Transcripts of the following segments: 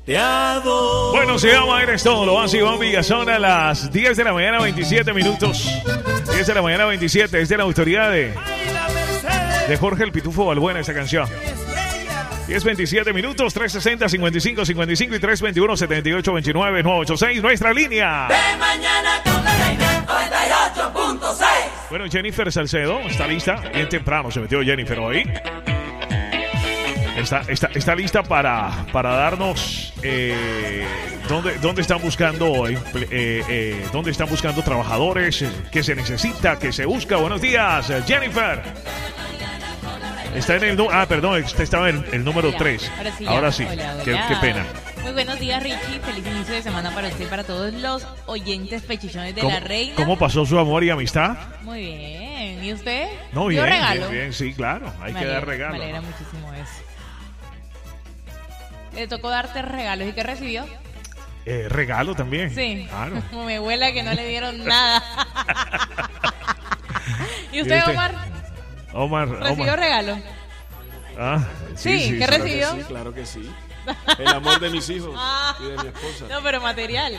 te adoro. Bueno, se llama Eres Todo, lo hace Iván Vigazón a las 10 de la mañana, 27 minutos. 10 de la mañana, 27. Es de la autoridad de Jorge el Pitufo Balbuena esa canción. 10:27 minutos, 360-55-55 y 321-7829-986, nuestra línea. De mañana con la reina 98.6. Bueno, Jennifer Salcedo está lista. Bien temprano se metió Jennifer hoy. Está lista para darnos dónde están buscando dónde están buscando trabajadores, qué se necesita, qué se busca. Buenos días, Jennifer. Está en el perdón, usted estaba en el número 3. Ahora sí. Hola. Qué pena. Muy buenos días, Richie. Feliz inicio de semana para usted y para todos los oyentes pechichones de la reina. ¿Cómo pasó su amor y amistad? Muy bien. ¿Y usted? No, ¿Dio bien, regalo? bien, sí, claro. Hay que dar regalo. Me alegra muchísimo eso. Le tocó darte regalos. ¿Y qué recibió? Regalo también. Sí. Claro. Como mi abuela que no le dieron nada. ¿Y usted, Omar? ¿Recibió regalo? Sí, ¿qué recibió? Sí, claro que sí. El amor de mis hijos y de mi esposa. No, pero material.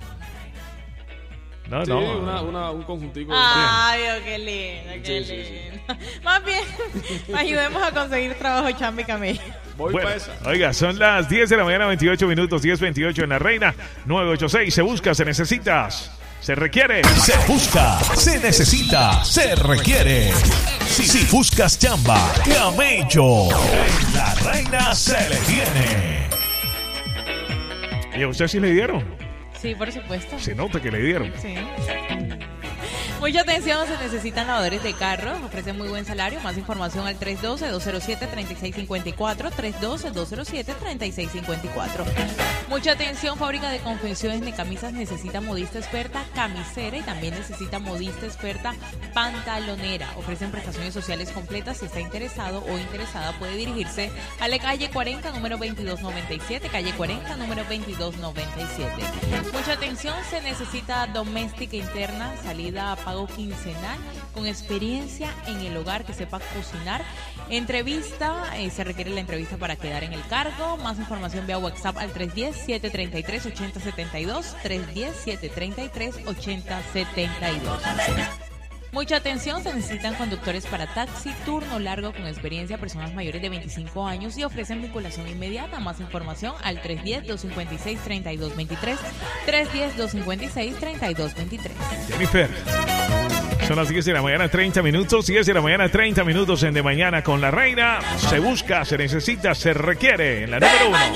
Sí, un conjuntico. Ay, Dios, qué lindo, qué lindo. Sí. Más bien, ayudemos a conseguir trabajo Chambi Camello. Voy para esa. Oiga, son las 10 de la mañana, 28 minutos, 10:28 en la reina, 986. Se busca, se necesita, se requiere. Se busca, se necesita, se requiere. Si buscas chamba, Camello. En la reina se le tiene. ¿Y a usted sí le dieron? Sí, por supuesto. Se nota que le dieron. Sí. Mucha atención, se necesitan lavadores de carros, ofrecen muy buen salario. Más información al 312-207-3654, 312-207-3654. Mucha atención, fábrica de confecciones de camisas necesita modista experta camisera y también necesita modista experta pantalonera. Ofrecen prestaciones sociales completas. Si está interesado o interesada puede dirigirse a la calle 40, número 2297, calle 40, número 2297. Mucha atención, se necesita doméstica interna, salida a pago quincenal, con experiencia en el hogar, que sepa cocinar. Entrevista, se requiere la entrevista para quedar en el cargo. Más información vía WhatsApp al 310-733-8072, 310-733-8072. Mucha atención, se necesitan conductores para taxi, turno largo con experiencia, personas mayores de 25 años y ofrecen vinculación inmediata. Más información al 310-256-3223, 310-256-3223. Jennifer, son las 10 de la mañana, 30 minutos, 10 de la mañana, 30 minutos en De Mañana con la reina. Se busca, se necesita, se requiere en la número 1.